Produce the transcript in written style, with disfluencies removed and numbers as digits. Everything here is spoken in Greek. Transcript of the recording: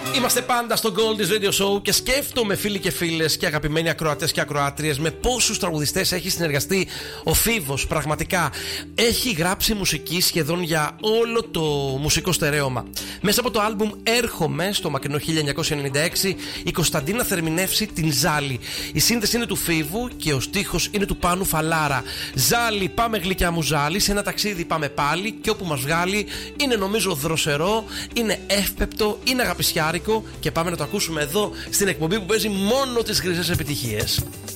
Είμαστε πάντα στο Gold's Radio Show και σκέφτομαι, φίλοι και φίλες και αγαπημένοι ακροατές και ακροάτριες, με πόσους τραγουδιστές έχει συνεργαστεί ο Φίβος. Πραγματικά έχει γράψει μουσική σχεδόν για όλο το μουσικό στερέωμα. Μέσα από το άλμπουμ Έρχομαι στο μακρινό 1996, η Κωνσταντίνα θα ερμηνεύσει την Ζάλη. Η σύνθεση είναι του Φίβου και ο στίχος είναι του Πάνου Φαλάρα. Ζάλη, πάμε γλυκιά μου Ζάλη, σε ένα ταξίδι πάμε πάλι και όπου μας βγάλει είναι νομίζω δροσερό, είναι εύπεπτο, είναι αγαπησιάρικο και πάμε να το ακούσουμε εδώ στην εκπομπή που παίζει μόνο τις χρυσές επιτυχίες.